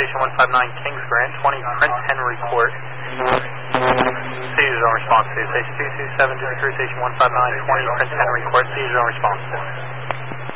Station 159 Kings Grant, 20 Prince Henry Court. Seizures on response to Station 227 to the crew Station 159 20 Prince Henry Court. Seizures on response to.